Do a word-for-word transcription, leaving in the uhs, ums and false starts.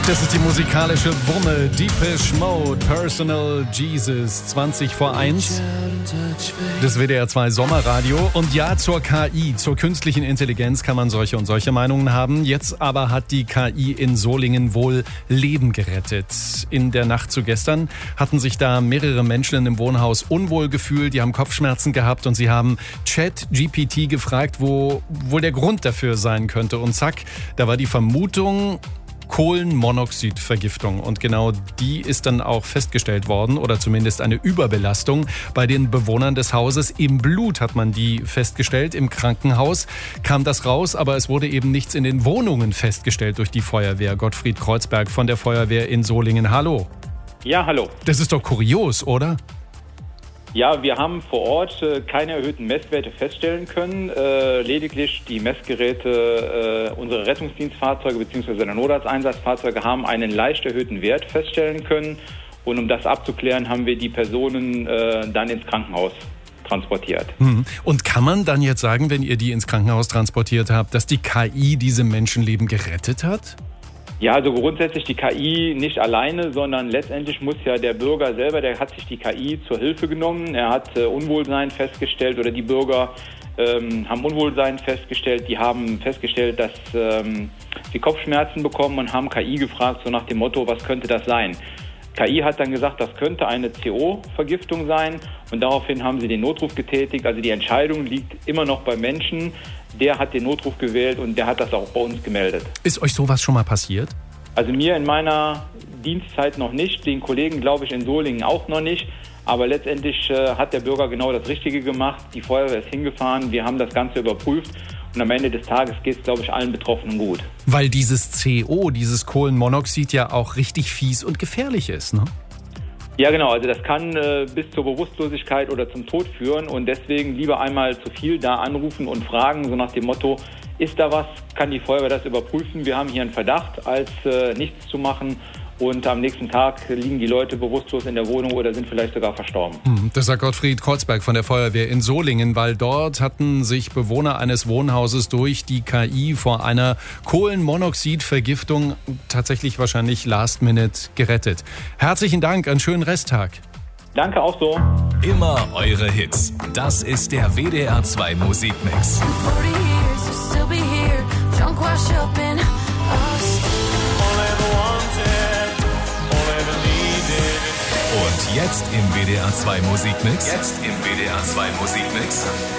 Das ist die musikalische Wumme Depeche Mode, Personal Jesus, zwanzig vor eins. Das W D R zwei Sommerradio. Und ja, zur K I, zur künstlichen Intelligenz kann man solche und solche Meinungen haben. Jetzt aber hat die K I in Solingen wohl Leben gerettet. In der Nacht zu gestern hatten sich da mehrere Menschen in dem Wohnhaus unwohl gefühlt, die haben Kopfschmerzen gehabt und sie haben ChatGPT gefragt, wo wohl der Grund dafür sein könnte. Und zack, da war die Vermutung Kohlenmonoxidvergiftung. Und genau die ist dann auch festgestellt worden, oder zumindest eine Überbelastung bei den Bewohnern des Hauses. Im Blut hat man die festgestellt. Im Krankenhaus kam das raus, aber es wurde eben nichts in den Wohnungen festgestellt durch die Feuerwehr. Gottfried Kreuzberg von der Feuerwehr in Solingen. Hallo. Ja, hallo. Das ist doch kurios, oder? Ja, wir haben vor Ort äh, keine erhöhten Messwerte feststellen können. Äh, lediglich die Messgeräte äh, unserer Rettungsdienstfahrzeuge bzw. der Notarzteinsatzfahrzeuge haben einen leicht erhöhten Wert feststellen können. Und um das abzuklären, haben wir die Personen äh, dann ins Krankenhaus transportiert. Und kann man dann jetzt sagen, wenn ihr die ins Krankenhaus transportiert habt, dass die K I diese Menschenleben gerettet hat? Ja, also grundsätzlich die K I nicht alleine, sondern letztendlich muss ja der Bürger selber, der hat sich die K I zur Hilfe genommen. Er hat äh, Unwohlsein festgestellt oder die Bürger ähm, haben Unwohlsein festgestellt. Die haben festgestellt, dass ähm, sie Kopfschmerzen bekommen und haben K I gefragt, so nach dem Motto, was könnte das sein? K I hat dann gesagt, das könnte eine C O-Vergiftung sein und daraufhin haben sie den Notruf getätigt. Also die Entscheidung liegt immer noch beim Menschen. Der hat den Notruf gewählt und der hat das auch bei uns gemeldet. Ist euch sowas schon mal passiert? Also mir in meiner Dienstzeit noch nicht, den Kollegen glaube ich in Solingen auch noch nicht. Aber letztendlich äh, hat der Bürger genau das Richtige gemacht. Die Feuerwehr ist hingefahren, wir haben das Ganze überprüft. Und am Ende des Tages geht es, glaube ich, allen Betroffenen gut. Weil dieses C O, dieses Kohlenmonoxid ja auch richtig fies und gefährlich ist, ne? Ja, genau. Also das kann äh, bis zur Bewusstlosigkeit oder zum Tod führen. Und deswegen lieber einmal zu viel da anrufen und fragen, so nach dem Motto, ist da was, kann die Feuerwehr das überprüfen? Wir haben hier einen Verdacht, als äh, nichts zu machen. Und am nächsten Tag liegen die Leute bewusstlos in der Wohnung oder sind vielleicht sogar verstorben. Das sagt Gottfried Kreuzberg von der Feuerwehr in Solingen, weil dort hatten sich Bewohner eines Wohnhauses durch die K I vor einer Kohlenmonoxidvergiftung tatsächlich wahrscheinlich last minute gerettet. Herzlichen Dank, einen schönen Resttag. Danke, auch so. Immer eure Hits. Das ist der W D R zwei Musikmix. Und jetzt im W D R zwei Musikmix. Jetzt im W D R zwei Musikmix.